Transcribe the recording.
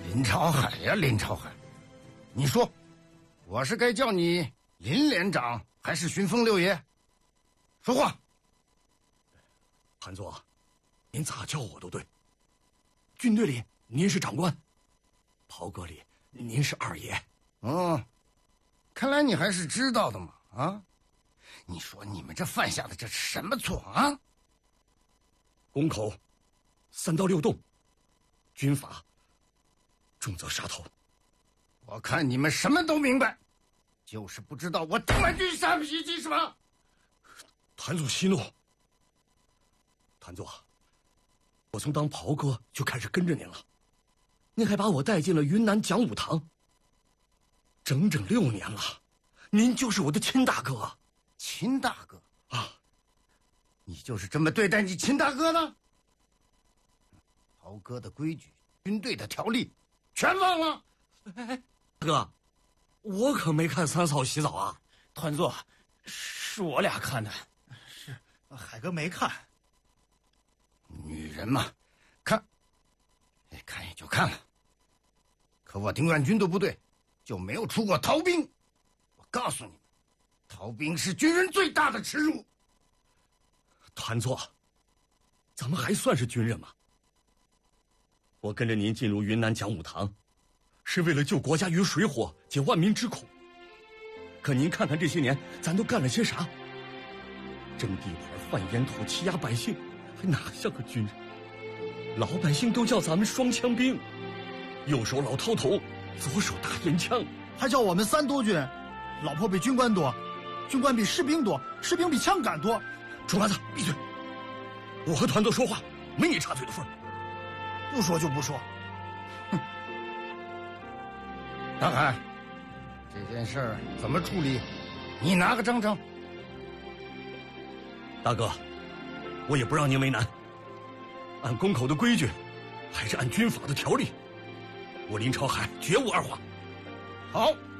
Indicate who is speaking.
Speaker 1: 林朝海呀，林朝海，你说，我是该叫你林连长还是巡锋六爷？说话。
Speaker 2: 谭座，您咋叫我都对。军队里您是长官，袍哥里您是二爷。
Speaker 1: 哦，看来你还是知道的嘛啊！你说你们这犯下的这是什么错啊？
Speaker 2: 公口3到6洞，军法重则杀头。
Speaker 1: 我看你们什么都明白，就是不知道我邓万军啥脾气是吧？
Speaker 2: 谭座息怒。谭座，我从当袍哥就开始跟着您了，您还把我带进了云南讲武堂，整整6年了，您就是我的亲大哥。
Speaker 1: 亲大哥
Speaker 2: 啊，
Speaker 1: 你就是这么对待你亲大哥的？袍哥的规矩，军队的条例，全忘了？
Speaker 2: 哎，哥，我可没看三嫂洗澡啊。
Speaker 3: 团座，是我俩看的。
Speaker 4: 是，海哥没看。
Speaker 1: 女人嘛，看也就看了。可我丁万军的部队就没有出过逃兵。我告诉你们，逃兵是军人最大的耻辱。
Speaker 2: 谭座，咱们还算是军人吗？我跟着您进入云南讲武堂，是为了救国家于水火，解万民之苦。可您看看这些年，咱都干了些啥？争地盘、贩烟土、欺压百姓，还哪像个军人？老百姓都叫咱们双枪兵，右手老饕头，左手大烟枪，
Speaker 4: 还叫我们3多军，老婆比军官多，军官比士兵多，士兵比枪杆多。
Speaker 2: 猪八子，闭嘴！我和团座说话，没你插嘴的份儿。
Speaker 4: 不说就不说。
Speaker 1: 哼！大海，这件事儿怎么处理？你拿个章程。
Speaker 2: 大哥，我也不让您为难。按公口的规矩，还是按军法的条例，我林朝海绝无二话。
Speaker 1: 好。